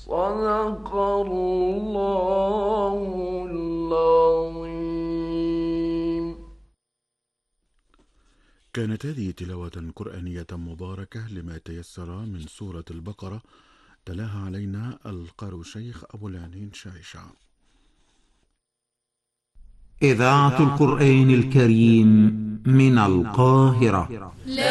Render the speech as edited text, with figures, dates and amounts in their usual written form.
صدق الله العظيم. كانت هذه تلاوة قرآنية مباركة لما تيسر من سورة البقرة، تلاها علينا القارئ الشيخ أبو العنين شايشة. إذاعة القرآن الكريم من القاهرة.